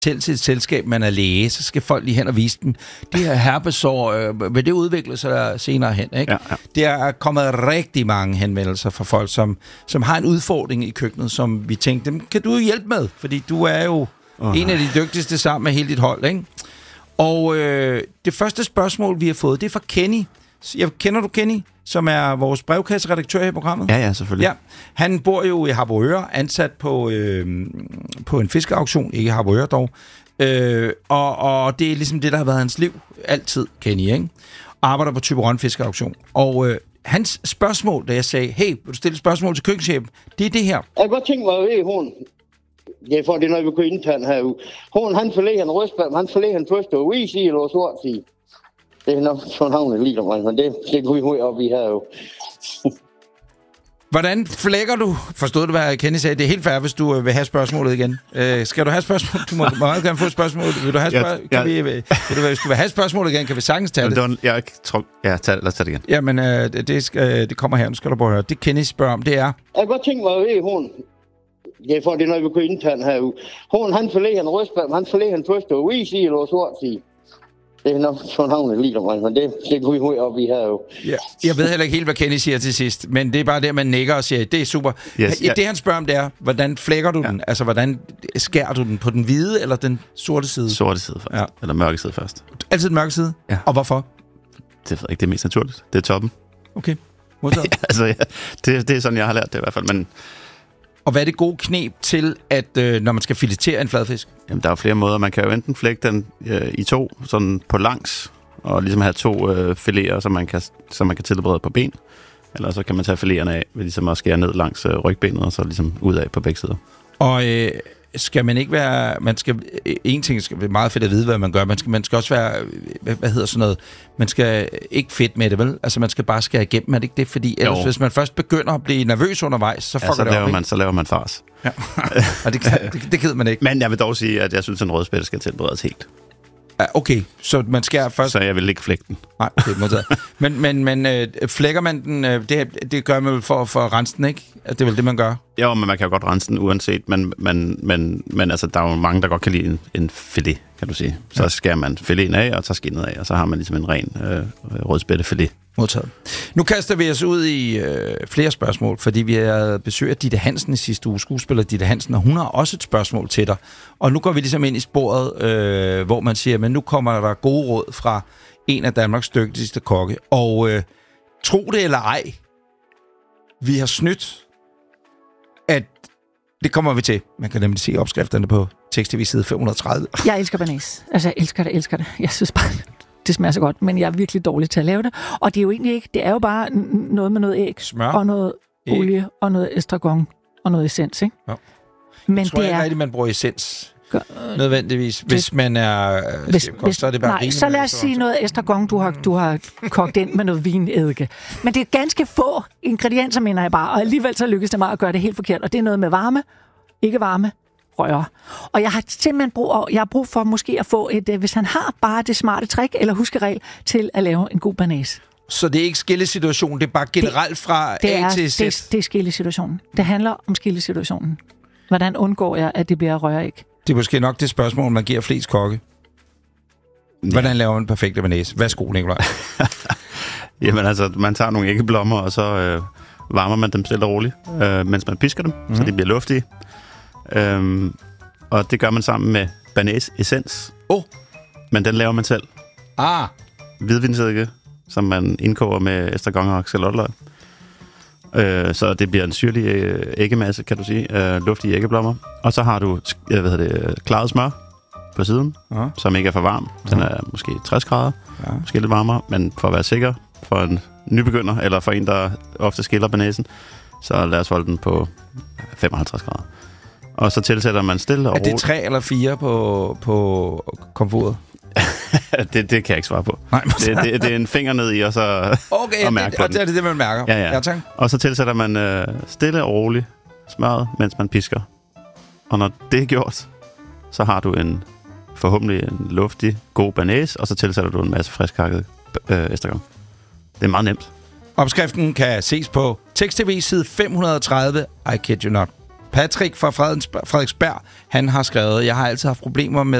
til et selskab, man er læge, så skal folk lige hen og vise dem. Det her herpesår, vil det udvikle sig senere hen, ikke? Ja. Der er kommet rigtig mange henvendelser fra folk, som har en udfordring i køkkenet, som vi tænkte, dem kan du hjælpe med, fordi du er jo en af de dygtigste sammen med hele dit hold, ikke? Og det første spørgsmål, vi har fået, det er fra Kenny. Kender du Kenny, som er vores brevkasseredaktør her i programmet? Ja, selvfølgelig. Ja. Han bor jo i Harboøre, ansat på en fiskeauktion, ikke Harboøre dog. Og det er ligesom det, der har været hans liv altid, Kenny, ikke? Arbejder på Thyborøn fiskeauktion. Og hans spørgsmål, da jeg sagde, hey, vil du stille et spørgsmål til køkkenchefen? Det er det her. Jeg kan godt tænke mig at vide, hun... Jeg får det, når vi går internt herude. Han forlægger en rødspand, han forlægger en første og hvid side eller sort side. Det er nok sådan havnet lige omkring, men det går vi højt op i her jo. Hvordan flækker du? Forstod du, hvad Kenny sagde? Det er helt fair, hvis du vil have spørgsmålet igen. Skal du have spørgsmålet? Du må meget gerne få spørgsmålet. Vil du have spørgsmålet? Hvis du vil have spørgsmålet igen, kan vi sagtens tage det. Jeg tror... Ja, lad os tage det igen. Jamen, det kommer her. Nu skal du bare høre. Det Kenny spørger om, det er... Jeg kan godt tænke mig at vide, hun... Jeg får det, når vi går internt herude. Han forlægger en rødspand, han forlægger en første og hvid side eller sort side. Det er nok sådan havnet lige omkring, men det går vi højt op i her jo. Ja. Jeg ved heller ikke helt, hvad Kenny siger til sidst, men det er bare det, man nikker og siger, det er super. Yes, det han spørger om, det er, hvordan flækker du den? Altså, hvordan skærer du den på den hvide eller den sorte side? Sorte side først, ja. Eller mørke side først. Altid den mørke side? Ja. Og hvorfor? Det ved jeg ikke, det er mest naturligt. Det er toppen. Okay, modtaget. Ja, altså, ja, det er sådan, jeg har lært det i hvert fald, men... Og hvad er det gode knep til, at når man skal filetere en fladfisk? Jamen, der er flere måder. Man kan jo enten flække den i to, sådan på langs, og ligesom have to fileter, som man kan tilberede på ben. Eller så kan man tage fileterne af, ved ligesom at skære ned langs rygbenet, og så ligesom ud af på begge sider. Og skal man ikke være... En ting skal være meget fedt at vide, hvad man gør. Man skal også være... Hvad hedder sådan noget? Man skal ikke fedt med det, vel? Altså, man skal bare skære igennem. Er det ikke det? Fordi ellers, hvis man først begynder at blive nervøs undervejs, så fucker det op, så laver man fars. Ja. Og det gider man ikke. Men jeg vil dog sige, at jeg synes, at en rødspætte skal tilberedes helt. Okay, så man skærer først... Så jeg vil ikke flække den. Nej, det er modtaget. Men flækker man den... Det gør man vel for at rense den, ikke? Det er vel det, man gør? Jo, men man kan jo godt rense den uanset, men altså, der er jo mange, der godt kan lide en filet, kan du sige. Så skærer man fileten af og tager skinnet af, og så har man ligesom en ren rødspættefilet. Modtaget. Nu kaster vi os ud i flere spørgsmål, fordi vi har besøg af Ditte Hansen i sidste uge, skuespiller Ditte Hansen, og hun har også et spørgsmål til dig. Og nu går vi ligesom ind i sporet, hvor man siger, men nu kommer der gode råd fra en af Danmarks dygtigste kokke. Og tro det eller ej, vi har snydt, at det kommer vi til. Man kan nemlig se opskrifterne på Tekst-TV side 530. Jeg elsker bearnaise. Altså, jeg elsker det. Jeg synes bare, det smager så godt, men jeg er virkelig dårlig til at lave det. Og det er jo egentlig ikke, det er jo bare noget med noget æg, smør, og noget olie, og noget estragon, og noget essens, ikke? Ja. Men jeg tror det ikke er... rigtigt, man bruger essens. Nødvendigvis. Hvis man er... så er det bare nej, så lad os sige noget estragon, du har kogt ind med noget vinedike. Men det er ganske få ingredienser, mener jeg bare, og alligevel så lykkes det mig at gøre det helt forkert. Og det er noget med varme, ikke varme, røre. Og jeg har simpelthen brug for måske at få et, hvis han har bare det smarte trick eller huskeregel til at lave en god bearnaise. Så det er ikke skillesituation, det er bare generelt fra A til Z? Det er skillesituationen. Det handler om skillesituationen. Hvordan undgår jeg, at det bliver røræg? Det er måske nok det spørgsmål, man giver flest kokke. Hvordan laver man en perfekt bearnaise? Værsgo, Nikolaj. Jamen altså, man tager nogle æggeblommer, og så varmer man dem stille og roligt, mens man pisker dem, så de bliver luftige. Og det gør man sammen med bearnaise essens. Men den laver man selv. Hvidvinsedike, som man indkoger med estragon og schalotteløg. Så det bliver en syrlig æggemasse, kan du sige. Luftige æggeblommer. Og så har du klaret smør på siden, som ikke er for varm. Den er måske 60 grader, måske lidt varmere, men for at være sikker, for en nybegynder, eller for en, der ofte skiller bearnaisen, så lad os holde den på 55 grader. Og så tilsætter man stille og roligt. Er det 3 eller 4 på komfuret? det kan jeg ikke svare på. Nej, det er en finger ned i, og så og mærke på den. Og det er det, man mærker. Ja, tak. Og så tilsætter man stille og roligt smøret, mens man pisker. Og når det er gjort, så har du forhåbentlig en luftig, god bearnaise, og så tilsætter du en masse friskhakket estragon. Det er meget nemt. Opskriften kan ses på Tekst-TV side 530. I kid you not. Patrick fra Frederiksberg, han har skrevet, jeg har altid haft problemer med